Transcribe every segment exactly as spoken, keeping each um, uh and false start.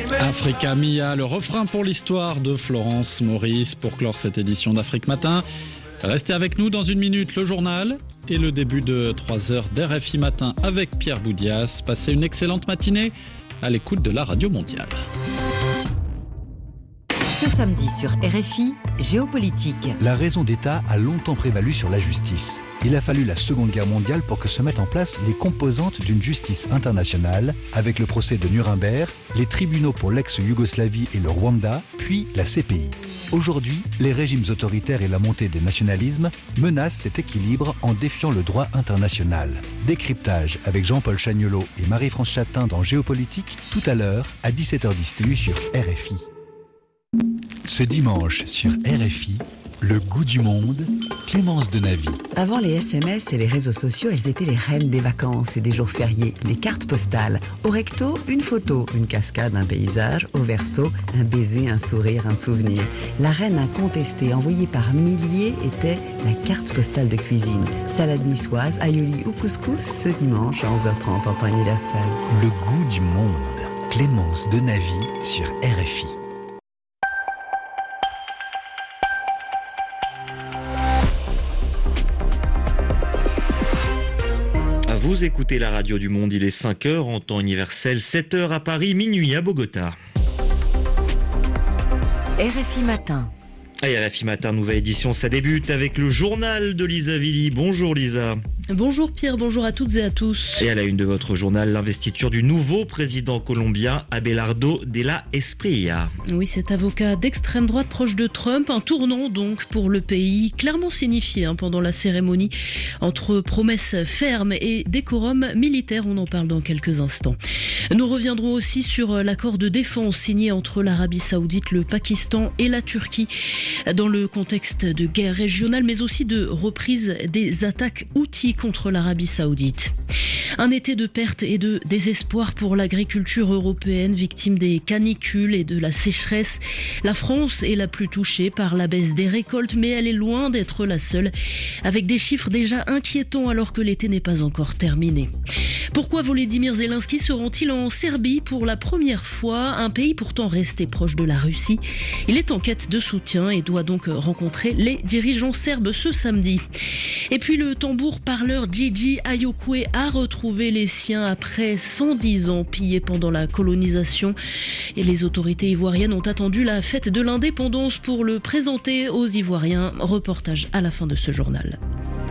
Africa Mia, le refrain pour l'histoire de Florence Maurice pour clore cette édition d'Afrique Matin. Restez avec nous dans une minute, le journal et le début de trois heures d'R F I Matin avec Pierre Boudias. Passez une excellente matinée à l'écoute de la Radio Mondiale. Ce samedi sur R F I, géopolitique. La raison d'État a longtemps prévalu sur la justice. Il a fallu la Seconde Guerre mondiale pour que se mettent en place les composantes d'une justice internationale, avec le procès de Nuremberg, les tribunaux pour l'ex-Yougoslavie et le Rwanda, puis la C P I. Aujourd'hui, les régimes autoritaires et la montée des nationalismes menacent cet équilibre en défiant le droit international. Décryptage avec Jean-Paul Chagnolot et Marie-France Chatin dans Géopolitique, tout à l'heure à dix-sept heures dix sur R F I. Ce dimanche sur R F I, le goût du monde, Clémence Denavy. Avant les S M S et les réseaux sociaux, elles étaient les reines des vacances et des jours fériés, les cartes postales. Au recto, une photo, une cascade, un paysage. Au verso, un baiser, un sourire, un souvenir. La reine incontestée, envoyée par milliers, était la carte postale de cuisine. Salade niçoise, aioli ou couscous, ce dimanche à onze heures trente en temps universel. Le goût du monde, Clémence Denavy sur R F I. Vous écoutez la radio du monde, il est cinq heures en temps universel, sept heures à Paris, minuit à Bogota. R F I Matin. Et R F I Matin, nouvelle édition, ça débute avec le journal de Lisa Villy. Bonjour Lisa. Bonjour Pierre, bonjour à toutes et à tous. Et à la une de votre journal, l'investiture du nouveau président colombien, Abelardo de la Espriella. Oui, cet avocat d'extrême droite proche de Trump, un tournant donc pour le pays, clairement signifié hein, pendant la cérémonie, entre promesses fermes et décorum militaire. On en parle dans quelques instants. Nous reviendrons aussi sur l'accord de défense signé entre l'Arabie Saoudite, le Pakistan et la Turquie, dans le contexte de guerre régionale, mais aussi de reprise des attaques Houthis contre l'Arabie Saoudite. Un été de perte et de désespoir pour l'agriculture européenne, victime des canicules et de la sécheresse. La France est la plus touchée par la baisse des récoltes, mais elle est loin d'être la seule, avec des chiffres déjà inquiétants alors que l'été n'est pas encore terminé. Pourquoi Volodymyr Zelensky se rend-il en Serbie pour la première fois, un pays pourtant resté proche de la Russie? Il est en quête de soutien et doit donc rencontrer les dirigeants serbes ce samedi. Et puis le tambour parleur Gigi Ayokwe a retrouvé les siens après cent dix ans pillés pendant la colonisation. Et les autorités ivoiriennes ont attendu la fête de l'indépendance pour le présenter aux Ivoiriens. Reportage à la fin de ce journal.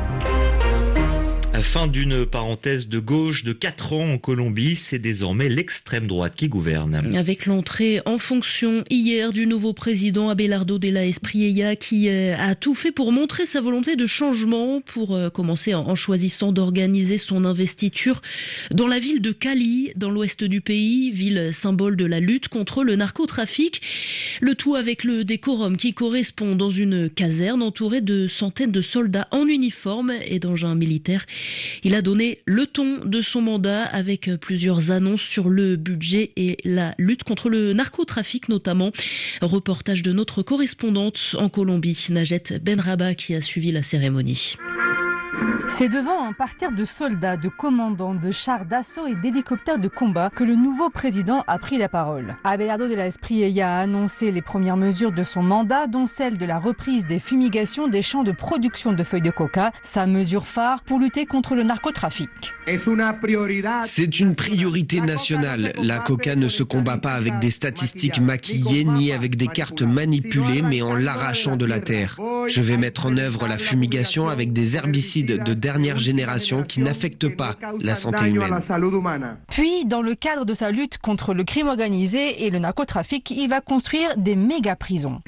Fin d'une parenthèse de gauche de quatre ans en Colombie, c'est désormais l'extrême droite qui gouverne. Avec l'entrée en fonction hier du nouveau président Abelardo de la Espriella qui a tout fait pour montrer sa volonté de changement, pour commencer en choisissant d'organiser son investiture dans la ville de Cali, dans l'ouest du pays, ville symbole de la lutte contre le narcotrafic. Le tout avec le décorum qui correspond dans une caserne entourée de centaines de soldats en uniforme et d'engins militaires. Il a donné le ton de son mandat avec plusieurs annonces sur le budget et la lutte contre le narcotrafic notamment. Reportage de notre correspondante en Colombie, Najette Benraba, qui a suivi la cérémonie. C'est devant un parterre de soldats, de commandants, de chars d'assaut et d'hélicoptères de combat que le nouveau président a pris la parole. Abelardo de la Espriella a annoncé les premières mesures de son mandat, dont celle de la reprise des fumigations des champs de production de feuilles de coca, sa mesure phare pour lutter contre le narcotrafic. C'est une priorité nationale. La coca ne se combat pas avec des statistiques maquillées ni avec des cartes manipulées, mais en l'arrachant de la terre. Je vais mettre en œuvre la fumigation avec des herbicides de dernière génération qui n'affectent pas la santé humaine. Puis, dans le cadre de sa lutte contre le crime organisé et le narcotrafic, il va construire des méga-prisons.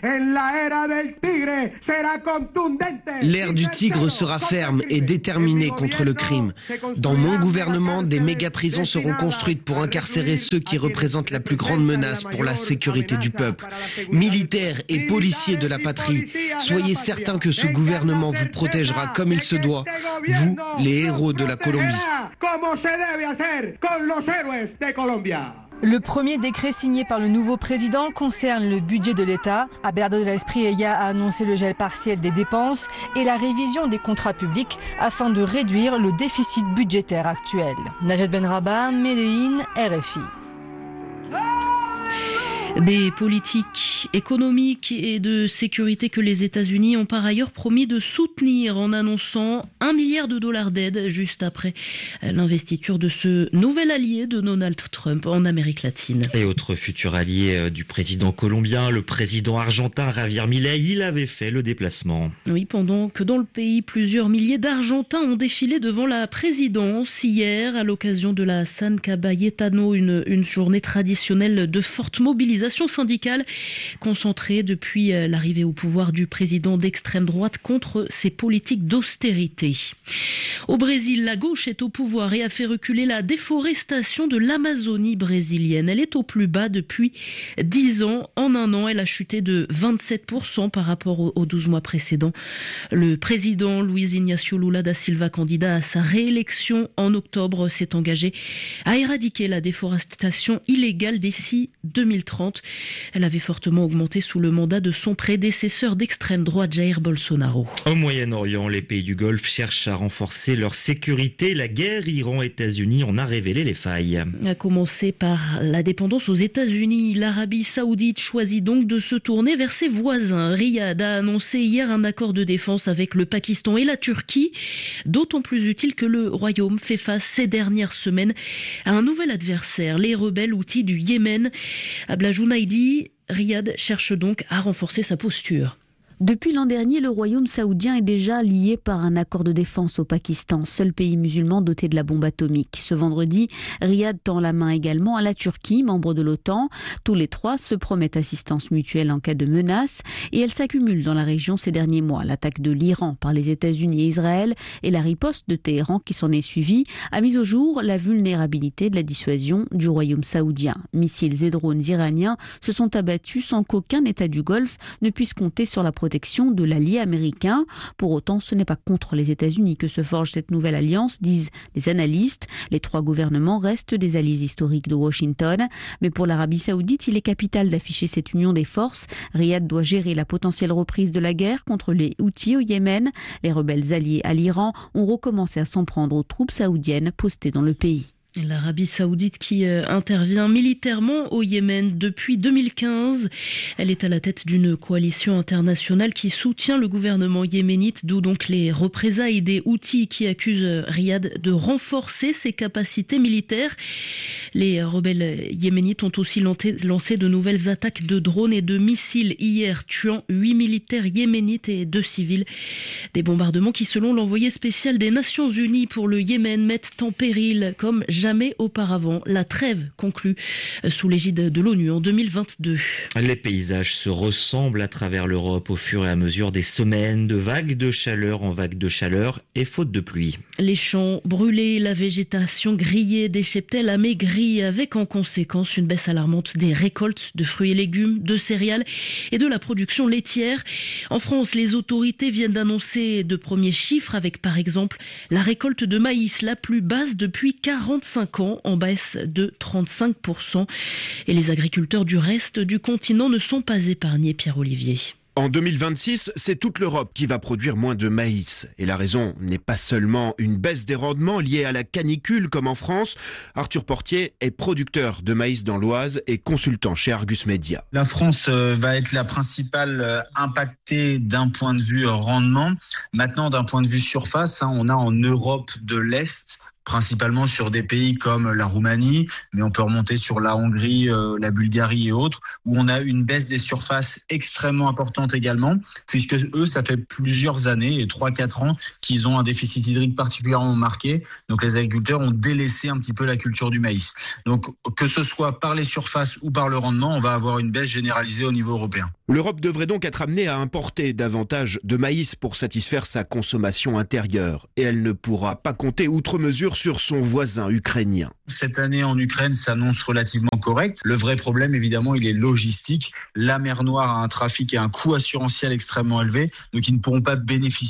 L'ère du tigre sera ferme et déterminée contre le crime. Dans mon gouvernement, des méga-prisons seront construites pour incarcérer ceux qui représentent la plus grande menace pour la sécurité du peuple. Militaires et policiers de la patrie, soyez certains que ce gouvernement vous protégera comme il se doit. Vous, les héros de la Colombie. Le premier décret signé par le nouveau président concerne le budget de l'État. Abelardo de la Espriella a annoncé le gel partiel des dépenses et la révision des contrats publics afin de réduire le déficit budgétaire actuel. Najette Benraba, Medellín, R F I. Des politiques économiques et de sécurité que les États-Unis ont par ailleurs promis de soutenir en annonçant un milliard de dollars d'aide juste après l'investiture de ce nouvel allié de Donald Trump en Amérique latine. Et autre futur allié du président colombien, le président argentin Javier Milei, il avait fait le déplacement. Oui, pendant que dans le pays, plusieurs milliers d'Argentins ont défilé devant la présidence hier à l'occasion de la San Cayetano, une, une journée traditionnelle de forte mobilisation syndicale concentrée depuis l'arrivée au pouvoir du président d'extrême droite contre ses politiques d'austérité. Au Brésil, la gauche est au pouvoir et a fait reculer la déforestation de l'Amazonie brésilienne. Elle est au plus bas depuis dix ans. En un an, elle a chuté de vingt-sept pour cent par rapport aux douze mois précédents. Le président Luiz Inácio Lula da Silva, candidat à sa réélection en octobre, s'est engagé à éradiquer la déforestation illégale d'ici deux mille trente. Elle avait fortement augmenté sous le mandat de son prédécesseur d'extrême droite, Jair Bolsonaro. Au Moyen-Orient, les pays du Golfe cherchent à renforcer leur sécurité. La guerre Iran-États-Unis en a révélé les failles. À commencer par la dépendance aux États-Unis, l'Arabie Saoudite choisit donc de se tourner vers ses voisins. Riyad a annoncé hier un accord de défense avec le Pakistan et la Turquie, d'autant plus utile que le Royaume fait face ces dernières semaines à un nouvel adversaire, les rebelles houthis du Yémen. Abla Jounaidi, Riyad cherche donc à renforcer sa posture. Depuis l'an dernier, le royaume saoudien est déjà lié par un accord de défense au Pakistan, seul pays musulman doté de la bombe atomique. Ce vendredi, Riyad tend la main également à la Turquie, membre de l'OTAN. Tous les trois se promettent assistance mutuelle en cas de menace et elle s'accumule dans la région ces derniers mois. L'attaque de l'Iran par les États-Unis et Israël et la riposte de Téhéran qui s'en est suivie a mis au jour la vulnérabilité de la dissuasion du royaume saoudien. Missiles et drones iraniens se sont abattus sans qu'aucun État du Golfe ne puisse compter sur la protection de l'allié américain. Pour autant, ce n'est pas contre les États-Unis que se forge cette nouvelle alliance, disent les analystes. Les trois gouvernements restent des alliés historiques de Washington. Mais pour l'Arabie Saoudite, il est capital d'afficher cette union des forces. Riyad doit gérer la potentielle reprise de la guerre contre les Houthis au Yémen. Les rebelles alliés à l'Iran ont recommencé à s'en prendre aux troupes saoudiennes postées dans le pays. L'Arabie Saoudite qui euh, intervient militairement au Yémen depuis deux mille quinze. Elle est à la tête d'une coalition internationale qui soutient le gouvernement yéménite, d'où donc les représailles des Houthis qui accusent Riyad de renforcer ses capacités militaires. Les rebelles yéménites ont aussi lancé de nouvelles attaques de drones et de missiles hier, tuant huit militaires yéménites et deux civils. Des bombardements qui, selon l'envoyé spécial des Nations Unies pour le Yémen, mettent en péril, comme jamais auparavant, la trêve conclue sous l'égide de l'ONU en deux mille vingt-deux. Les paysages se ressemblent à travers l'Europe au fur et à mesure des semaines, de vagues de chaleur en vagues de chaleur et faute de pluie. Les champs brûlés, la végétation grillée, des cheptels amaigris, avec en conséquence une baisse alarmante des récoltes de fruits et légumes, de céréales et de la production laitière. En France, les autorités viennent d'annoncer de premiers chiffres avec par exemple la récolte de maïs la plus basse depuis quarante-cinq ans, en baisse de trente-cinq pour cent. Et les agriculteurs du reste du continent ne sont pas épargnés, Pierre-Olivier. En deux mille vingt-six, c'est toute l'Europe qui va produire moins de maïs. Et la raison n'est pas seulement une baisse des rendements liée à la canicule comme en France. Arthur Portier est producteur de maïs dans l'Oise et consultant chez Argus Media. La France va être la principale impactée d'un point de vue rendement. Maintenant, d'un point de vue surface, on a en Europe de l'Est, principalement sur des pays comme la Roumanie, mais on peut remonter sur la Hongrie, euh, la Bulgarie et autres, où on a une baisse des surfaces extrêmement importante également, puisque eux, ça fait plusieurs années, et trois à quatre ans, qu'ils ont un déficit hydrique particulièrement marqué. Donc les agriculteurs ont délaissé un petit peu la culture du maïs. Donc que ce soit par les surfaces ou par le rendement, on va avoir une baisse généralisée au niveau européen. L'Europe devrait donc être amenée à importer davantage de maïs pour satisfaire sa consommation intérieure. Et elle ne pourra pas compter outre mesure sur son voisin ukrainien. Cette année en Ukraine s'annonce relativement correcte. Le vrai problème, évidemment, il est logistique. La mer Noire a un trafic et un coût assurantiel extrêmement élevé, donc ils ne pourront pas bénéficier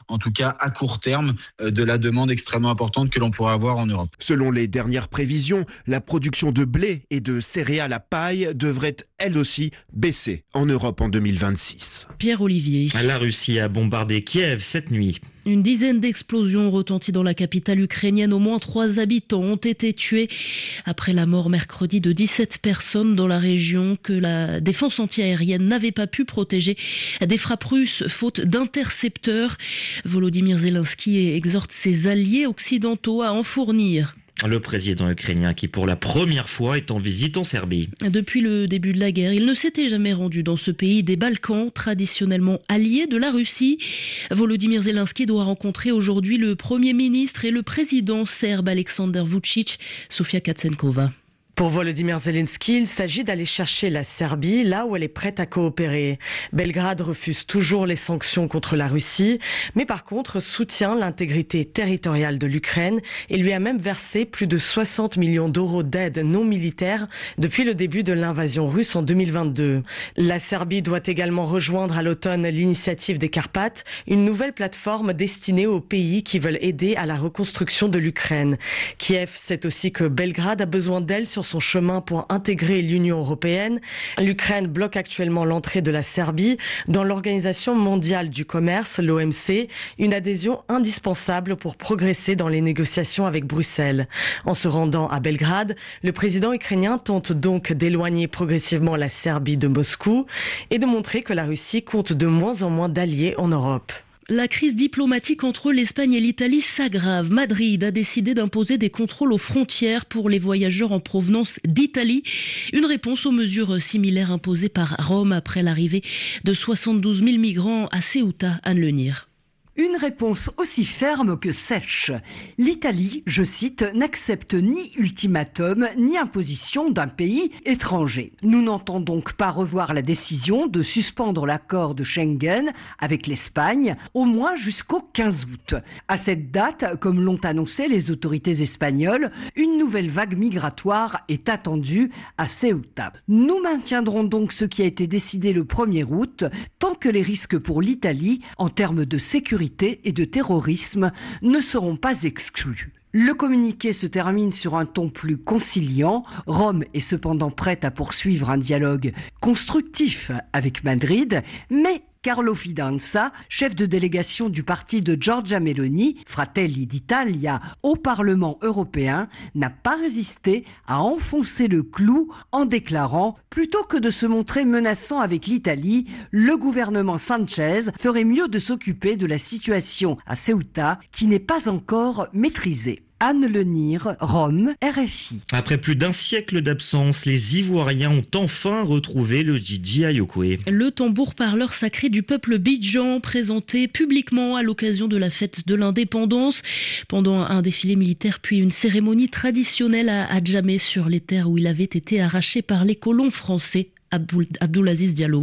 en tout cas à court terme, de la demande extrêmement importante que l'on pourrait avoir en Europe. Selon les dernières prévisions, la production de blé et de céréales à paille devrait elle aussi baisser en Europe en deux mille vingt-six. Pierre Olivier. La Russie a bombardé Kiev cette nuit. Une dizaine d'explosions ont retenti dans la capitale ukrainienne. Au moins trois habitants ont été tués après la mort mercredi de dix-sept personnes dans la région que la défense antiaérienne n'avait pas pu protéger des frappes russes faute d'intercepteurs. Volodymyr Zelensky exhorte ses alliés occidentaux à en fournir. Le président ukrainien qui pour la première fois est en visite en Serbie. Depuis le début de la guerre, il ne s'était jamais rendu dans ce pays des Balkans, traditionnellement allié de la Russie. Volodymyr Zelensky doit rencontrer aujourd'hui le Premier ministre et le président serbe Aleksandar Vučić. Sofia Katsenkova. Pour Volodymyr Zelensky, il s'agit d'aller chercher la Serbie là où elle est prête à coopérer. Belgrade refuse toujours les sanctions contre la Russie, mais par contre soutient l'intégrité territoriale de l'Ukraine et lui a même versé plus de soixante millions d'euros d'aide non militaire depuis le début de l'invasion russe en deux mille vingt-deux. La Serbie doit également rejoindre à l'automne l'initiative des Carpates, une nouvelle plateforme destinée aux pays qui veulent aider à la reconstruction de l'Ukraine. Kiev sait aussi que Belgrade a besoin d'elle sur son chemin pour intégrer l'Union européenne. L'Ukraine bloque actuellement l'entrée de la Serbie dans l'Organisation mondiale du commerce, l'O M C, une adhésion indispensable pour progresser dans les négociations avec Bruxelles. En se rendant à Belgrade, le président ukrainien tente donc d'éloigner progressivement la Serbie de Moscou et de montrer que la Russie compte de moins en moins d'alliés en Europe. La crise diplomatique entre l'Espagne et l'Italie s'aggrave. Madrid a décidé d'imposer des contrôles aux frontières pour les voyageurs en provenance d'Italie. Une réponse aux mesures similaires imposées par Rome après l'arrivée de soixante-douze mille migrants à Ceuta, Anne Lenir. Une réponse aussi ferme que sèche. L'Italie, je cite, n'accepte ni ultimatum ni imposition d'un pays étranger. Nous n'entendons donc pas revoir la décision de suspendre l'accord de Schengen avec l'Espagne, au moins jusqu'au quinze août. À cette date, comme l'ont annoncé les autorités espagnoles, une nouvelle vague migratoire est attendue à Ceuta. Nous maintiendrons donc ce qui a été décidé le premier août, tant que les risques pour l'Italie, en termes de sécurité et de terrorisme, ne seront pas exclus. Le communiqué se termine sur un ton plus conciliant. Rome est cependant prête à poursuivre un dialogue constructif avec Madrid, mais Carlo Fidanza, chef de délégation du parti de Giorgia Meloni, Fratelli d'Italia, au Parlement européen, n'a pas résisté à enfoncer le clou en déclarant « Plutôt que de se montrer menaçant avec l'Italie, le gouvernement Sanchez ferait mieux de s'occuper de la situation à Ceuta qui n'est pas encore maîtrisée ». Anne Lenir, Rome, R F I. Après plus d'un siècle d'absence, les Ivoiriens ont enfin retrouvé le Djidji Ayokwe. Le tambour-parleur sacré du peuple Bidjan, présenté publiquement à l'occasion de la fête de l'indépendance, pendant un défilé militaire puis une cérémonie traditionnelle à Adjamé sur les terres où il avait été arraché par les colons français. Abdoulaziz Diallo.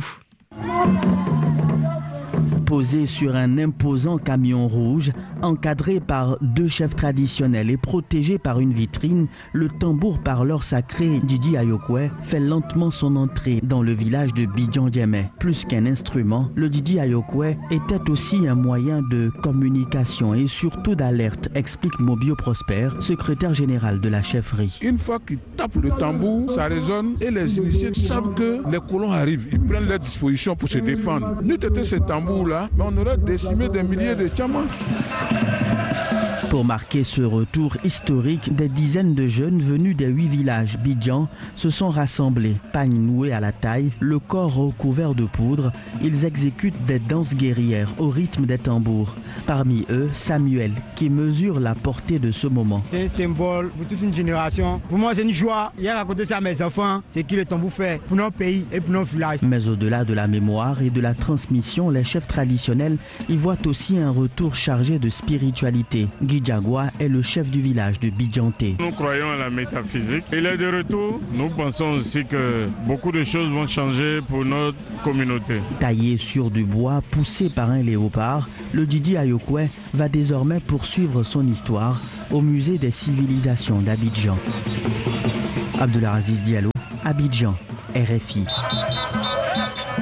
Posé sur un imposant camion rouge, encadré par deux chefs traditionnels et protégé par une vitrine, le tambour-parleur sacré Djidji Ayokwe fait lentement son entrée dans le village de Bidjan-Diémé. Plus qu'un instrument, le Djidji Ayokwe était aussi un moyen de communication et surtout d'alerte, explique Mobio Prosper, secrétaire général de la chefferie. Une fois qu'il tape le tambour, ça résonne et les initiés savent que les colons arrivent. Ils prennent leurs dispositions pour se défendre. Nous étions ce tambour-là, mais on aurait décimé des milliers de tchamans. Pour marquer ce retour historique, des dizaines de jeunes venus des huit villages Bidjan se sont rassemblés, pagnes nouées à la taille, le corps recouvert de poudre. Ils exécutent des danses guerrières au rythme des tambours. Parmi eux, Samuel, qui mesure la portée de ce moment. C'est un symbole pour toute une génération. Pour moi, c'est une joie. Il y a raconté ça à mes enfants, c'est qui le tambour fait pour notre pays et pour notre village. Mais au-delà de la mémoire et de la transmission, les chefs traditionnels y voient aussi un retour chargé de spiritualité. Jagua est le chef du village de Bidjanté. Nous croyons à la métaphysique. Il est de retour. Nous pensons aussi que beaucoup de choses vont changer pour notre communauté. Taillé sur du bois, poussé par un léopard, le Djidji Ayokwe va désormais poursuivre son histoire au musée des civilisations d'Abidjan. Abdelaziz Diallo, Abidjan, R F I.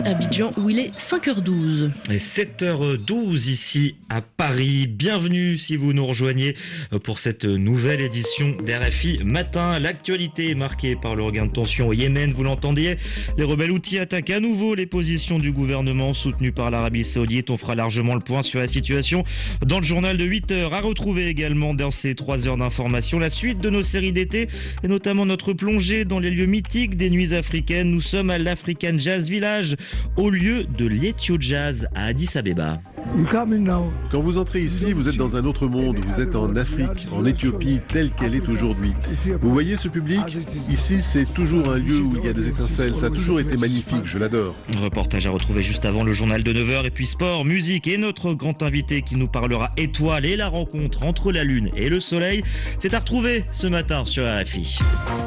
Abidjan où il est cinq heures douze. Et sept heures douze ici à Paris. Bienvenue si vous nous rejoignez pour cette nouvelle édition d'R F I Matin. L'actualité est marquée par le regain de tension au Yémen, vous l'entendiez. Les rebelles Houthis attaquent à nouveau les positions du gouvernement soutenu par l'Arabie Saoudite. On fera largement le point sur la situation dans le journal de huit heures. À retrouver également dans ces trois heures d'information la suite de nos séries d'été et notamment notre plongée dans les lieux mythiques des nuits africaines. Nous sommes à l'African Jazz Village, au lieu de l'Ethio Jazz à Addis Abeba. Quand vous entrez ici, vous êtes dans un autre monde. Vous êtes en Afrique, en Éthiopie, telle qu'elle est aujourd'hui. Vous voyez ce public ? Ici, c'est toujours un lieu où il y a des étincelles. Ça a toujours été magnifique, je l'adore. Reportage à retrouver juste avant le journal de neuf heures. Et puis sport, musique et notre grand invité qui nous parlera étoiles et la rencontre entre la Lune et le Soleil. C'est à retrouver ce matin sur R F I.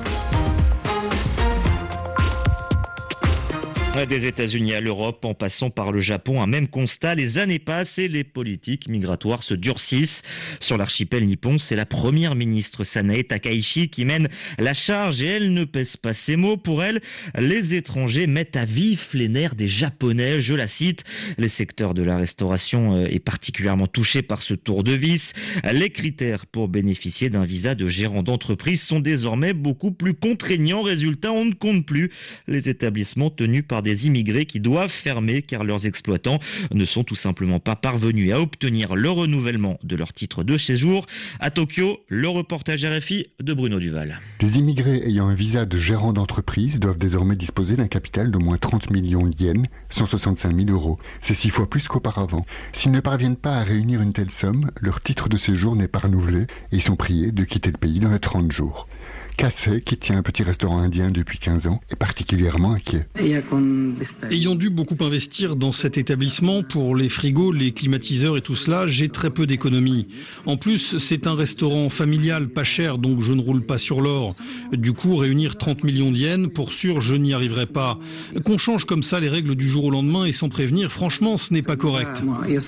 Des États-Unis à l'Europe, en passant par le Japon, un même constat, les années passent et les politiques migratoires se durcissent. Sur l'archipel nippon, c'est la première ministre Sanae Takaichi qui mène la charge et elle ne pèse pas ses mots. Pour elle, les étrangers mettent à vif les nerfs des Japonais. Je la cite, les secteurs de la restauration est particulièrement touché par ce tour de vis. Les critères pour bénéficier d'un visa de gérant d'entreprise sont désormais beaucoup plus contraignants. Résultat, on ne compte plus les établissements tenus par des immigrés qui doivent fermer car leurs exploitants ne sont tout simplement pas parvenus à obtenir le renouvellement de leur titre de séjour. À Tokyo, le reportage R F I de Bruno Duval. Les immigrés ayant un visa de gérant d'entreprise doivent désormais disposer d'un capital d'au moins trente millions de yens, cent soixante-cinq mille euros. C'est six fois plus qu'auparavant. S'ils ne parviennent pas à réunir une telle somme, leur titre de séjour n'est pas renouvelé et ils sont priés de quitter le pays dans les trente jours. Cassé, qui tient un petit restaurant indien depuis quinze ans, est particulièrement inquiet. Ayant dû beaucoup investir dans cet établissement pour les frigos, les climatiseurs et tout cela, j'ai très peu d'économies. En plus, c'est un restaurant familial pas cher, donc je ne roule pas sur l'or. Du coup, réunir trente millions de yens, pour sûr, je n'y arriverai pas. Qu'on change comme ça les règles du jour au lendemain et sans prévenir, franchement, ce n'est pas correct.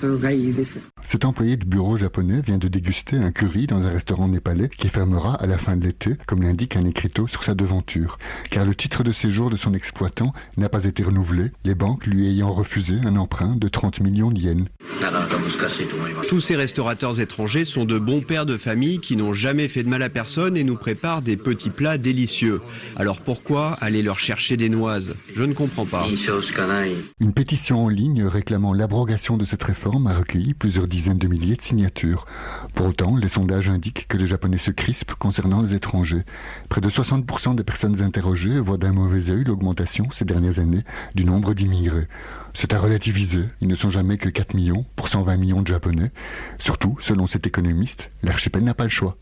Cet employé de bureau japonais vient de déguster un curry dans un restaurant népalais qui fermera à la fin de l'été, comme l'indique un écriteau sur sa devanture. Car le titre de séjour de son exploitant n'a pas été renouvelé, les banques lui ayant refusé un emprunt de trente millions de yens. Tous ces restaurateurs étrangers sont de bons pères de famille qui n'ont jamais fait de mal à personne et nous préparent des petits plats délicieux. Alors pourquoi aller leur chercher des noises ? Je ne comprends pas. Une pétition en ligne réclamant l'abrogation de cette réforme a recueilli plusieurs dizaines de milliers de signatures. Pour autant, les sondages indiquent que les Japonais se crispent concernant les étrangers. Près de soixante pour cent des personnes interrogées voient d'un mauvais œil l'augmentation ces dernières années du nombre d'immigrés. C'est à relativiser, ils ne sont jamais que quatre millions pour cent vingt millions de Japonais. Surtout, selon cet économiste, l'archipel n'a pas le choix.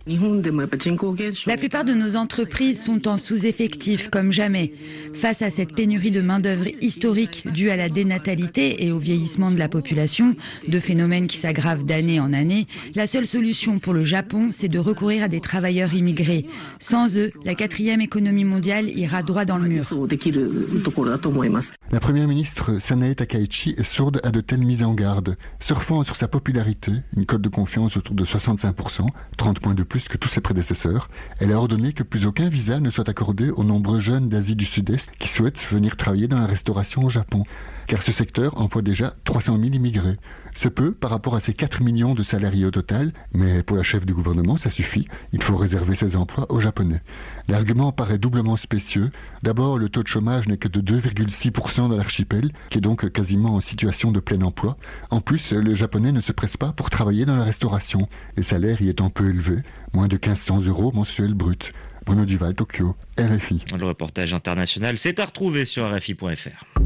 La plupart de nos entreprises sont en sous-effectif comme jamais. Face à cette pénurie de main-d'œuvre historique due à la dénatalité et au vieillissement de la population, deux phénomènes qui s'aggravent d'année en année, la seule solution pour le Japon, c'est de recourir à des travailleurs immigrés. Sans eux, la quatrième économie mondiale ira droit dans le mur. La première ministre Sanae Takaichi est sourde à de telles mises en garde. Surfant sur sa popularité, une cote de confiance autour de soixante-cinq pour cent, trente points de plus que tous ses prédécesseurs, elle a ordonné que plus aucun visa ne soit accordé aux nombreux jeunes d'Asie du Sud-Est qui souhaitent venir travailler dans la restauration au Japon. Car ce secteur emploie déjà trois cent mille immigrés. C'est peu par rapport à ces quatre millions de salariés au total, mais pour la chef du gouvernement, ça suffit. Il faut réserver ces emplois aux Japonais. L'argument paraît doublement spécieux. D'abord, le taux de chômage n'est que de deux virgule six pour cent dans l'archipel, qui est donc quasiment en situation de plein emploi. En plus, les Japonais ne se pressent pas pour travailler dans la restauration. Les salaires y étant peu élevés, moins de quinze cents euros mensuels bruts. Bruno Duval, Tokyo, R F I. Le reportage international, c'est à retrouver sur R F I point F R.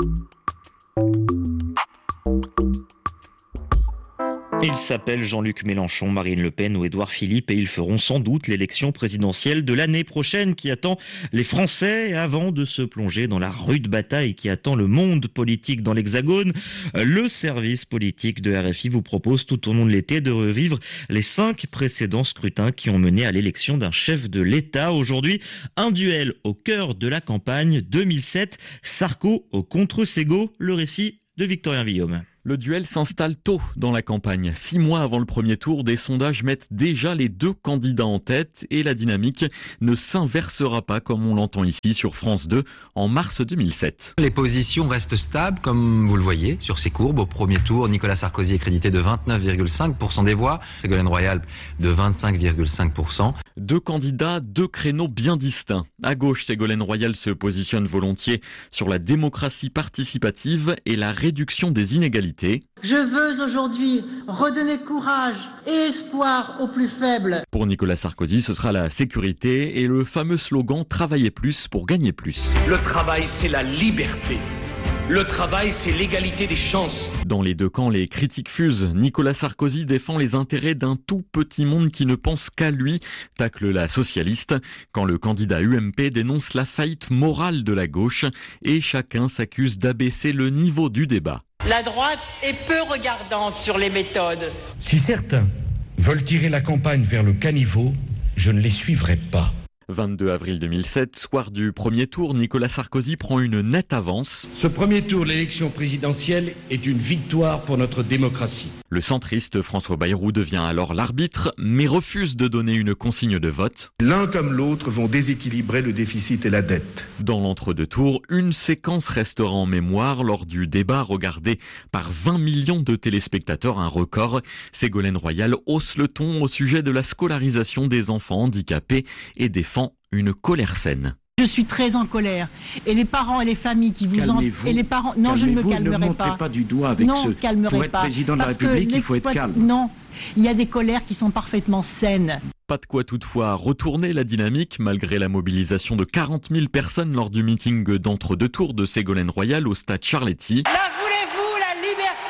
Ils s'appellent Jean-Luc Mélenchon, Marine Le Pen ou Édouard Philippe et ils feront sans doute l'élection présidentielle de l'année prochaine qui attend les Français avant de se plonger dans la rude bataille qui attend le monde politique dans l'Hexagone. Le service politique de R F I vous propose tout au long de l'été de revivre les cinq précédents scrutins qui ont mené à l'élection d'un chef de l'État. Aujourd'hui, un duel au cœur de la campagne deux mille sept, Sarko contre Ségo, le récit de Victorien Villaume. Le duel s'installe tôt dans la campagne. Six mois avant le premier tour, des sondages mettent déjà les deux candidats en tête et la dynamique ne s'inversera pas comme on l'entend ici sur France deux en mars deux mille sept. Les positions restent stables comme vous le voyez sur ces courbes. Au premier tour, Nicolas Sarkozy est crédité de vingt-neuf virgule cinq pour cent des voix, Ségolène Royal de vingt-cinq virgule cinq pour cent. Deux candidats, deux créneaux bien distincts. À gauche, Ségolène Royal se positionne volontiers sur la démocratie participative et la réduction des inégalités. Je veux aujourd'hui redonner courage et espoir aux plus faibles. Pour Nicolas Sarkozy, ce sera la sécurité et le fameux slogan « Travailler plus pour gagner plus ». Le travail, c'est la liberté. Le travail, c'est l'égalité des chances. Dans les deux camps, les critiques fusent. Nicolas Sarkozy défend les intérêts d'un tout petit monde qui ne pense qu'à lui, tacle la socialiste, quand le candidat U M P dénonce la faillite morale de la gauche et chacun s'accuse d'abaisser le niveau du débat. La droite est peu regardante sur les méthodes. Si certains veulent tirer la campagne vers le caniveau, je ne les suivrai pas. vingt-deux avril deux mille sept, soir du premier tour, Nicolas Sarkozy prend une nette avance. Ce premier tour de l'élection présidentielle est une victoire pour notre démocratie. Le centriste François Bayrou devient alors l'arbitre, mais refuse de donner une consigne de vote. L'un comme l'autre vont déséquilibrer le déficit et la dette. Dans l'entre-deux tours, une séquence restera en mémoire lors du débat regardé par vingt millions de téléspectateurs, un record. Ségolène Royal hausse le ton au sujet de la scolarisation des enfants handicapés et défend une colère saine. Je suis très en colère. Et les parents et les familles qui vous en... Et les parents... Non, je ne me calmerai ne pas. Ne pas du doigt avec non, ce... calmerai Pour être pas. président de la République, il faut être calme. Non, il y a des colères qui sont parfaitement saines. Pas de quoi toutefois retourner la dynamique, malgré la mobilisation de quarante mille personnes lors du meeting d'entre-deux tours de Ségolène Royal au stade Charletti. La voulez-vous, la liberté ?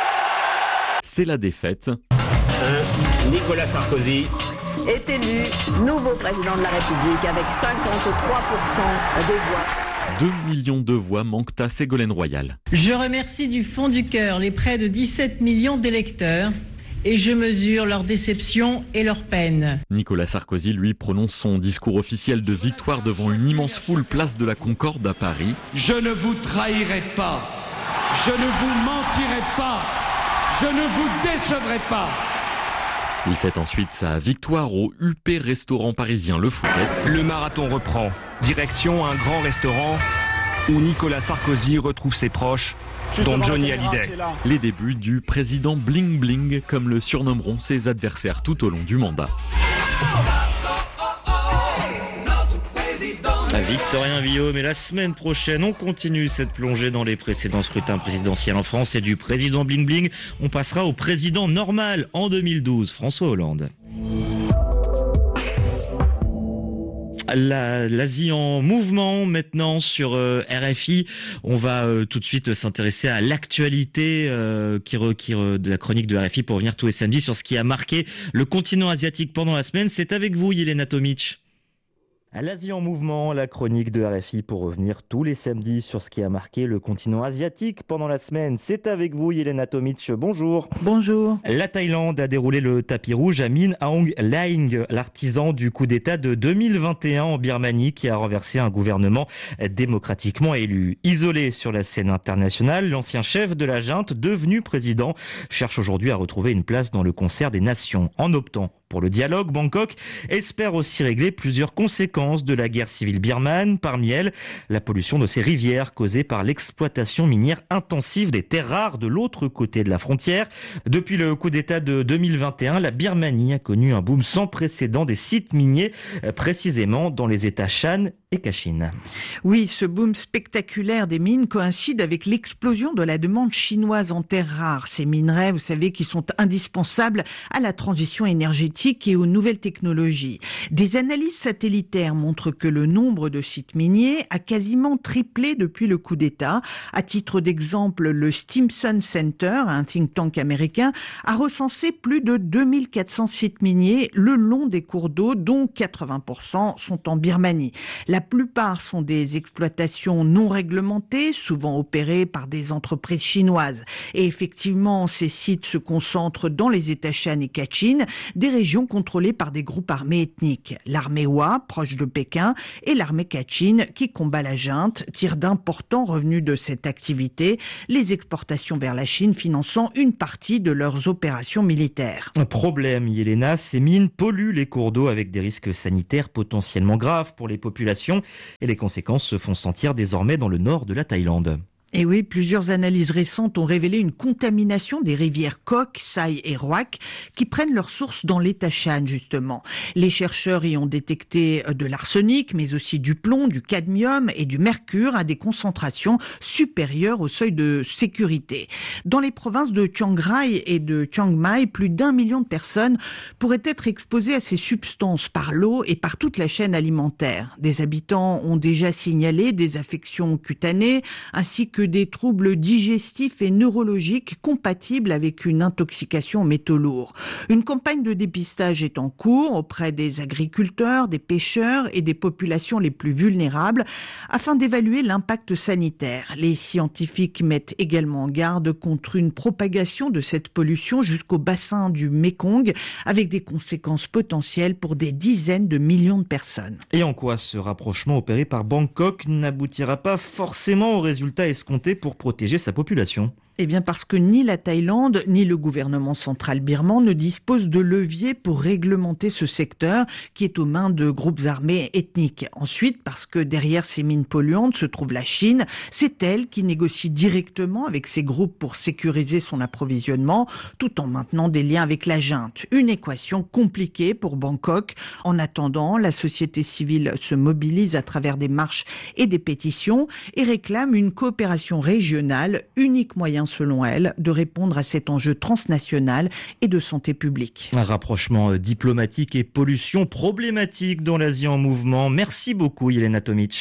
C'est la défaite. Un Nicolas Sarkozy est élu nouveau président de la République avec cinquante-trois pour cent des voix. deux millions de voix manquent à Ségolène Royal. Je remercie du fond du cœur les près de dix-sept millions d'électeurs et je mesure leur déception et leur peine. Nicolas Sarkozy, lui, prononce son discours officiel de victoire devant une immense foule place de la Concorde à Paris. Je ne vous trahirai pas, je ne vous mentirai pas, je ne vous décevrai pas. Il fête ensuite sa victoire au U P restaurant parisien Le Fouquet's. Le marathon reprend. Direction un grand restaurant où Nicolas Sarkozy retrouve ses proches, dont Johnny Hallyday. Les débuts du président Bling Bling, comme le surnommeront ses adversaires tout au long du mandat. Victorien Villaume, et la semaine prochaine, on continue cette plongée dans les précédents scrutins présidentiels en France, et du président Bling Bling, on passera au président normal en deux mille douze, François Hollande. La, L'Asie en mouvement maintenant sur euh, R F I. On va euh, tout de suite s'intéresser à l'actualité euh, qui, re, qui re, de la chronique de R F I pour revenir tous les samedis sur ce qui a marqué le continent asiatique pendant la semaine. C'est avec vous, Yelena Tomic. À l'Asie en mouvement, la chronique de R F I pour revenir tous les samedis sur ce qui a marqué le continent asiatique pendant la semaine. C'est avec vous, Yelena Tomic. Bonjour. Bonjour. La Thaïlande a déroulé le tapis rouge à Min Aung Hlaing, l'artisan du coup d'État de deux mille vingt et un en Birmanie, qui a renversé un gouvernement démocratiquement élu. Isolé sur la scène internationale, l'ancien chef de la junte, devenu président, cherche aujourd'hui à retrouver une place dans le concert des nations en optant pour le dialogue. Bangkok espère aussi régler plusieurs conséquences de la guerre civile birmane, parmi elles la pollution de ses rivières causée par l'exploitation minière intensive des terres rares de l'autre côté de la frontière. Depuis le coup d'État de deux mille vingt et un, la Birmanie a connu un boom sans précédent des sites miniers, précisément dans les États Shan et Kachin. Oui, ce boom spectaculaire des mines coïncide avec l'explosion de la demande chinoise en terres rares. Ces minerais, vous savez, qui sont indispensables à la transition énergétique et aux nouvelles technologies. Des analyses satellitaires montrent que le nombre de sites miniers a quasiment triplé depuis le coup d'État. À titre d'exemple, le Stimson Center, un think tank américain, a recensé plus de deux mille quatre cents sites miniers le long des cours d'eau, dont quatre-vingts pour cent sont en Birmanie. La plupart sont des exploitations non réglementées, souvent opérées par des entreprises chinoises. Et effectivement, ces sites se concentrent dans les États Shan et Kachin, des régions régions contrôlées par des groupes armés ethniques. L'armée Hua, proche de Pékin, et l'armée Kachin, qui combat la junte, tire d'importants revenus de cette activité, les exportations vers la Chine finançant une partie de leurs opérations militaires. Un problème, Yelena, ces mines polluent les cours d'eau avec des risques sanitaires potentiellement graves pour les populations et les conséquences se font sentir désormais dans le nord de la Thaïlande. Et oui, plusieurs analyses récentes ont révélé une contamination des rivières Kok, Sai et Roak qui prennent leur source dans l'État Shan, justement. Les chercheurs y ont détecté de l'arsenic, mais aussi du plomb, du cadmium et du mercure à des concentrations supérieures au seuil de sécurité. Dans les provinces de Chiang Rai et de Chiang Mai, plus d'un million de personnes pourraient être exposées à ces substances par l'eau et par toute la chaîne alimentaire. Des habitants ont déjà signalé des affections cutanées ainsi que que des troubles digestifs et neurologiques compatibles avec une intoxication aux métaux lourds. Une campagne de dépistage est en cours auprès des agriculteurs, des pêcheurs et des populations les plus vulnérables afin d'évaluer l'impact sanitaire. Les scientifiques mettent également en garde contre une propagation de cette pollution jusqu'au bassin du Mékong avec des conséquences potentielles pour des dizaines de millions de personnes. Et en quoi ce rapprochement opéré par Bangkok n'aboutira pas forcément aux résultats escomptés pour protéger sa population? Eh bien parce que ni la Thaïlande ni le gouvernement central birman ne disposent de leviers pour réglementer ce secteur qui est aux mains de groupes armés ethniques. Ensuite, parce que derrière ces mines polluantes se trouve la Chine, c'est elle qui négocie directement avec ces groupes pour sécuriser son approvisionnement tout en maintenant des liens avec la junte. Une équation compliquée pour Bangkok. En attendant, la société civile se mobilise à travers des marches et des pétitions et réclame une coopération régionale, unique moyen selon elle, de répondre à cet enjeu transnational et de santé publique. Un rapprochement diplomatique et pollution problématique dans l'Asie en mouvement. Merci beaucoup, Yelena Tomic.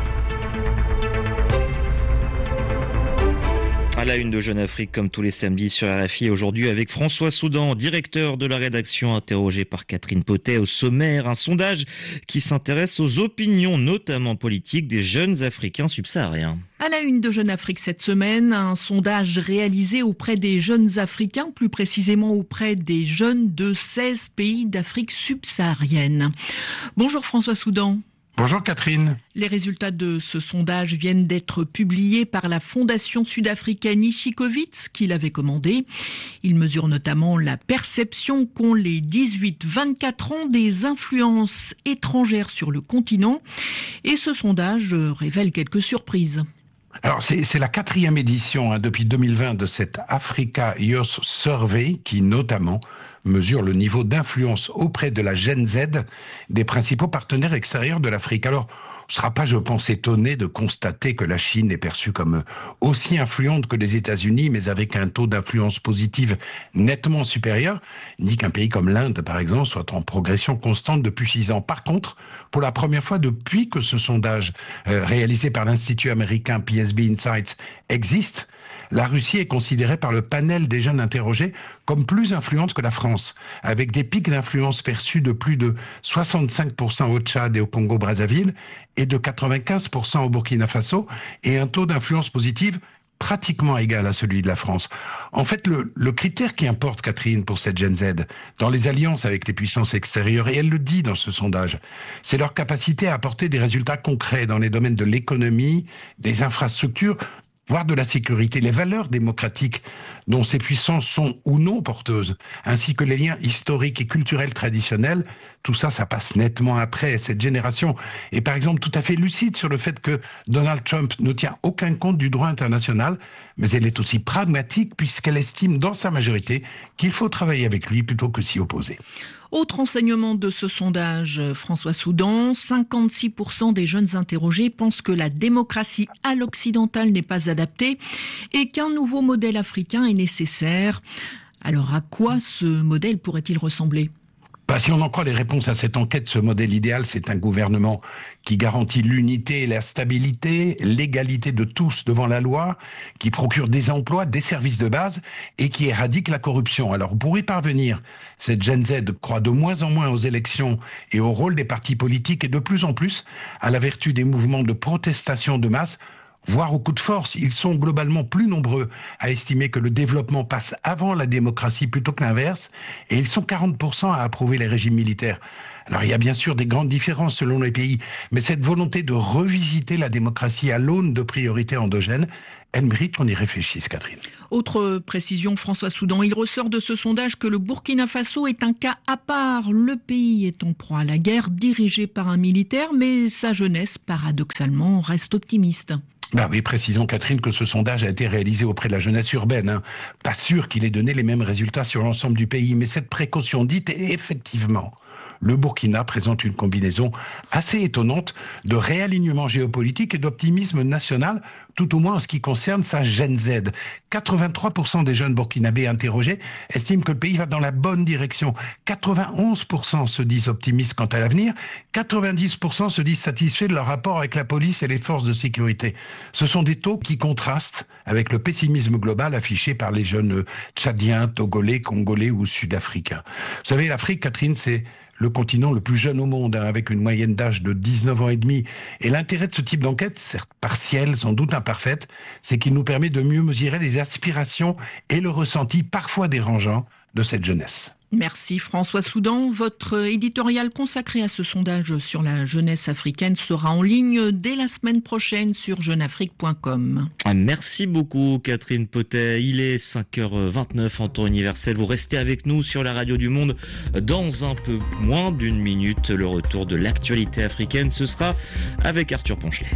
À la une de Jeune Afrique, comme tous les samedis sur R F I, aujourd'hui avec François Soudan, directeur de la rédaction, interrogé par Catherine Potet au sommaire. Un sondage qui s'intéresse aux opinions, notamment politiques, des jeunes Africains subsahariens. À la une de Jeune Afrique cette semaine, un sondage réalisé auprès des jeunes Africains, plus précisément auprès des jeunes de seize pays d'Afrique subsaharienne. Bonjour François Soudan. Bonjour Catherine. Les résultats de ce sondage viennent d'être publiés par la fondation sud-africaine Ishikowitz, qui l'avait commandé. Il mesure notamment la perception qu'ont les dix-huit vingt-quatre ans des influences étrangères sur le continent. Et ce sondage révèle quelques surprises. Alors c'est, c'est la quatrième édition hein, depuis deux mille vingt de cette Africa Youth Survey qui notamment mesure le niveau d'influence auprès de la Gen Z des principaux partenaires extérieurs de l'Afrique. Alors, on ne sera pas, je pense, étonné de constater que la Chine est perçue comme aussi influente que les États-Unis, mais avec un taux d'influence positive nettement supérieur, ni qu'un pays comme l'Inde, par exemple, soit en progression constante depuis six ans. Par contre, pour la première fois depuis que ce sondage euh, réalisé par l'Institut américain P S B Insights existe, la Russie est considérée par le panel des jeunes interrogés comme plus influente que la France, avec des pics d'influence perçus de plus de soixante-cinq pour cent au Tchad et au Congo-Brazzaville et de quatre-vingt-quinze pour cent au Burkina Faso et un taux d'influence positive pratiquement égal à celui de la France. En fait, le, le critère qui importe, Catherine, pour cette Gen Z, dans les alliances avec les puissances extérieures, et elle le dit dans ce sondage, c'est leur capacité à apporter des résultats concrets dans les domaines de l'économie, des infrastructures, voire de la sécurité, les valeurs démocratiques dont ces puissances sont ou non porteuses, ainsi que les liens historiques et culturels traditionnels, tout ça, ça passe nettement après. Cette génération est par exemple tout à fait lucide sur le fait que Donald Trump ne tient aucun compte du droit international, mais elle est aussi pragmatique puisqu'elle estime dans sa majorité qu'il faut travailler avec lui plutôt que s'y opposer. Autre enseignement de ce sondage, François Soudan, cinquante-six pour cent des jeunes interrogés pensent que la démocratie à l'occidentale n'est pas adaptée et qu'un nouveau modèle africain est nécessaire. Alors à quoi ce modèle pourrait-il ressembler ? Bah, si on en croit les réponses à cette enquête, ce modèle idéal, c'est un gouvernement qui garantit l'unité et la stabilité, l'égalité de tous devant la loi, qui procure des emplois, des services de base et qui éradique la corruption. Alors pour y parvenir, cette Gen Z croit de moins en moins aux élections et au rôle des partis politiques et de plus en plus à la vertu des mouvements de protestation de masse, voire au coup de force. Ils sont globalement plus nombreux à estimer que le développement passe avant la démocratie plutôt que l'inverse, et ils sont quarante pour cent à approuver les régimes militaires. Alors il y a bien sûr des grandes différences selon les pays, mais cette volonté de revisiter la démocratie à l'aune de priorités endogènes, elle mérite qu'on y réfléchisse, Catherine. Autre précision, François Soudan, il ressort de ce sondage que le Burkina Faso est un cas à part. Le pays est en proie à la guerre, dirigé par un militaire, mais sa jeunesse, paradoxalement, reste optimiste. Bah oui, précisons, Catherine, que ce sondage a été réalisé auprès de la jeunesse urbaine. Hein. Pas sûr qu'il ait donné les mêmes résultats sur l'ensemble du pays, mais cette précaution dite est effectivement... Le Burkina présente une combinaison assez étonnante de réalignement géopolitique et d'optimisme national, tout au moins en ce qui concerne sa Gen Z. quatre-vingt-trois pour cent des jeunes burkinabés interrogés estiment que le pays va dans la bonne direction. quatre-vingt-onze pour cent se disent optimistes quant à l'avenir. quatre-vingt-dix pour cent se disent satisfaits de leur rapport avec la police et les forces de sécurité. Ce sont des taux qui contrastent avec le pessimisme global affiché par les jeunes tchadiens, togolais, congolais ou sud-africains. Vous savez, l'Afrique, Catherine, c'est le continent le plus jeune au monde, hein, avec une moyenne d'âge de dix-neuf ans et demi. Et l'intérêt de ce type d'enquête, certes partielle, sans doute imparfaite, c'est qu'il nous permet de mieux mesurer les aspirations et le ressenti parfois dérangeant de cette jeunesse. Merci François Soudan. Votre éditorial consacré à ce sondage sur la jeunesse africaine sera en ligne dès la semaine prochaine sur jeune afrique point com. Merci beaucoup Catherine Potet. Il est cinq heures vingt-neuf en temps universel. Vous restez avec nous sur la radio du Monde. Dans un peu moins d'une minute, le retour de l'actualité africaine, ce sera avec Arthur Ponchelet.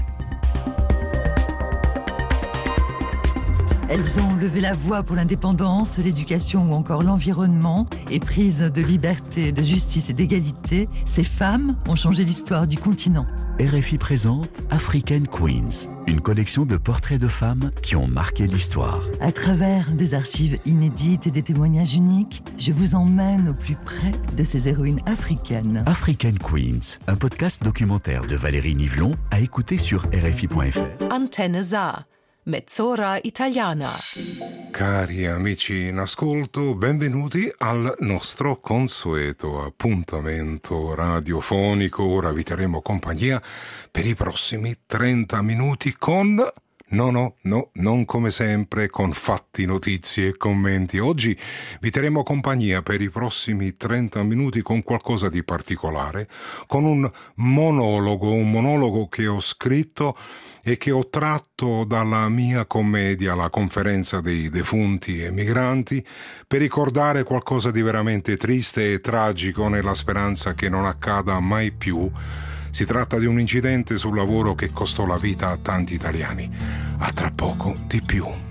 Elles ont levé la voix pour l'indépendance, l'éducation ou encore l'environnement. Éprises de liberté, de justice et d'égalité, ces femmes ont changé l'histoire du continent. R F I présente African Queens, une collection de portraits de femmes qui ont marqué l'histoire. À travers des archives inédites et des témoignages uniques, je vous emmène au plus près de ces héroïnes africaines. African Queens, un podcast documentaire de Valérie Nivelon à écouter sur R F I point F R. Antenne Sa. Mezz'ora italiana. Cari amici in ascolto, benvenuti al nostro consueto appuntamento radiofonico. Ora vi terremo compagnia per i prossimi trenta minuti con... No, no, no, non come sempre, con fatti, notizie e commenti. Oggi vi terremo compagnia per i prossimi trenta minuti con qualcosa di particolare, con un monologo, un monologo che ho scritto e che ho tratto dalla mia commedia La conferenza dei defunti emigranti, per ricordare qualcosa di veramente triste e tragico nella speranza che non accada mai più. Si tratta di un incidente sul lavoro che costò la vita a tanti italiani. A tra poco di più.